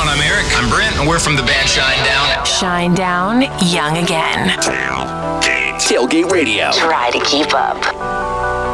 I'm Eric. I'm Brent, and we're from the band Shinedown. Shinedown, young again. Tailgate Radio. Try to keep up.